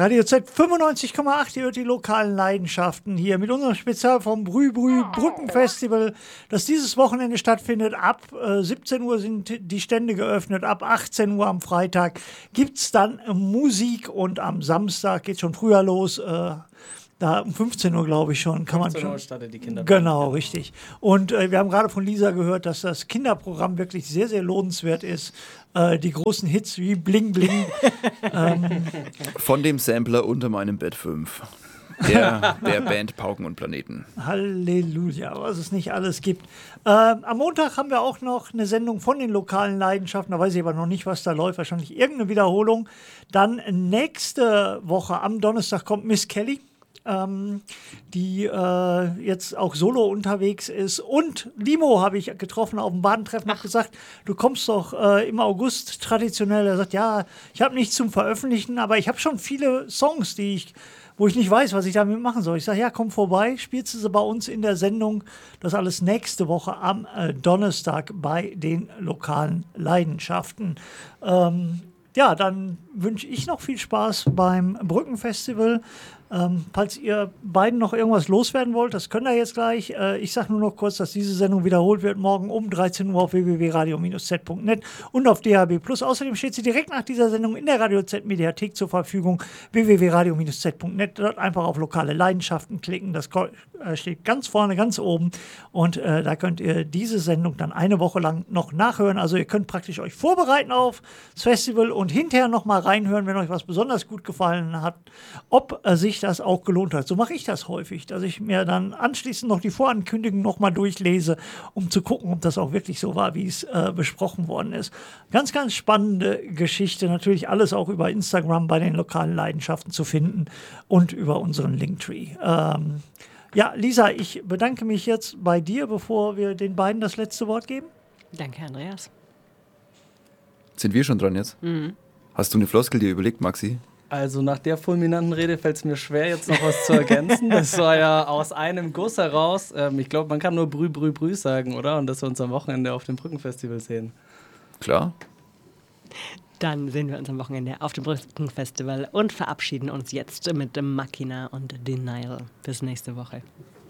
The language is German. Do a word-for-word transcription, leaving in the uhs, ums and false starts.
Radio Z fünfundneunzig Komma acht, ihr hört die lokalen Leidenschaften hier mit unserem Spezial vom Brü Brü Brückenfestival, das dieses Wochenende stattfindet. Ab äh, siebzehn Uhr sind die Stände geöffnet, ab achtzehn Uhr am Freitag gibt es dann äh, Musik und am Samstag geht es schon früher los. Äh, Da um fünfzehn Uhr, glaube ich schon, kann man schon. fünfzehn Uhr startet die Kinderbahn. Genau, richtig. Und äh, wir haben gerade von Lisa gehört, dass das Kinderprogramm wirklich sehr, sehr lohnenswert ist. Äh, die großen Hits wie Bling Bling. ähm, Von dem Sampler unter meinem Bett fünf. Der, der Band Pauken und Planeten. Halleluja, was es nicht alles gibt. Äh, am Montag haben wir auch noch eine Sendung von den lokalen Leidenschaften. Da weiß ich aber noch nicht, was da läuft. Wahrscheinlich irgendeine Wiederholung. Dann nächste Woche am Donnerstag kommt Miss Kelly. Ähm, die äh, jetzt auch solo unterwegs ist. Und Limo habe ich getroffen auf dem Badentreffen, habe gesagt, du kommst doch äh, im August traditionell. Er sagt, ja, ich habe nichts zum Veröffentlichen, aber ich habe schon viele Songs, die ich, wo ich nicht weiß, was ich damit machen soll. Ich sage, ja, komm vorbei, spielst du sie bei uns in der Sendung. Das alles nächste Woche am äh, Donnerstag bei den lokalen Leidenschaften. Ähm, ja, dann wünsche ich noch viel Spaß beim Brückenfestival. Ähm, falls ihr beiden noch irgendwas loswerden wollt, das könnt ihr jetzt gleich. Äh, ich sage nur noch kurz, dass diese Sendung wiederholt wird morgen um dreizehn Uhr auf w w w punkt radio z punkt net und auf D H B plus. Außerdem steht sie direkt nach dieser Sendung in der Radio Z Mediathek zur Verfügung. w w w punkt radio z punkt net. Dort einfach auf lokale Leidenschaften klicken. Das äh, steht ganz vorne, ganz oben. Und äh, da könnt ihr diese Sendung dann eine Woche lang noch nachhören. Also ihr könnt praktisch euch vorbereiten auf das Festival und hinterher noch mal reinhören, wenn euch was besonders gut gefallen hat, ob äh, sich das auch gelohnt hat. So mache ich das häufig, dass ich mir dann anschließend noch die Vorankündigung noch mal durchlese, um zu gucken, ob das auch wirklich so war, wie es äh, besprochen worden ist. Ganz, ganz spannende Geschichte. Natürlich alles auch über Instagram bei den lokalen Leidenschaften zu finden und über unseren Linktree. Ähm, ja, Lisa, ich bedanke mich jetzt bei dir, bevor wir den beiden das letzte Wort geben. Danke, Andreas. Sind wir schon dran jetzt? Mhm. Hast du eine Floskel dir überlegt, Maxi? Also nach der fulminanten Rede fällt es mir schwer, jetzt noch was zu ergänzen. Das war ja aus einem Guss heraus. Ähm, ich glaube, man kann nur Brü, Brü, Brü sagen, oder? Und dass wir uns am Wochenende auf dem Brückenfestival sehen. Klar. Dann sehen wir uns am Wochenende auf dem Brückenfestival und verabschieden uns jetzt mit Machina und Denial. Bis nächste Woche.